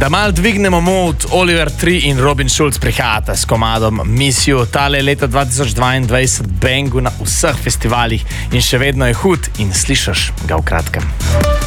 Da mal dvignemo mod, Oliver Tree in Robin Schulz prihajata s komadom Miss You. Tale leta 2022 bangu na vseh festivalih in še vedno je hud in slišiš ga v kratkem.